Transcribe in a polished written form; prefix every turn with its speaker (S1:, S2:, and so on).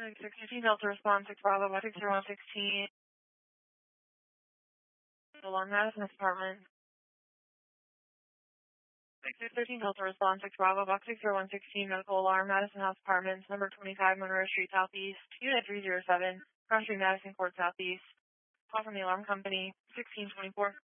S1: 615 Delta response 6 Bravo, 60116. Alarm Madison apartment. 613 Delta response 6 Bravo, 60116 medical alarm Madison House Apartments, number 25 Monroe Street Southeast, Unit 307, Cross Street Madison Court Southeast. Call from the alarm company 1624.